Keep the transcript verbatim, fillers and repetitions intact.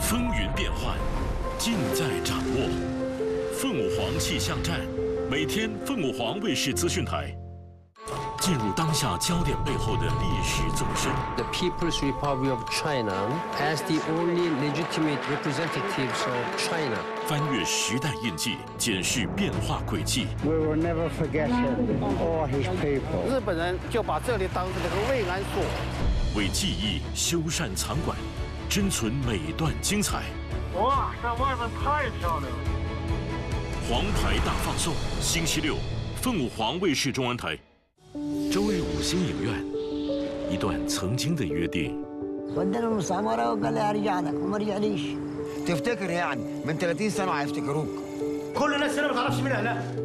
风云变幻，尽在掌握。凤舞凰气象站，每天凤舞凰卫视资讯台。 进入当下焦点背后的历史纵深。 The People's Republic of China as the only legitimate representatives of China. 翻越时代印记，检视变化轨迹。 We will never forget him or his people. 日本人就把这里当成了个慰安所， 为记忆修缮藏馆，珍存每段精彩。 哇，在外面太漂亮了！ 黄牌大放送，星期六，凤舞凰卫视中文台。 周日五星影院，一段曾经的约定。 ودنا المستعمرة وقال لي هرجع لك وما رجعليش. تفتكر يعني من ثلاثين سنة هيفتكروك. كل الناس هنا ما تعرفش مين اهلها.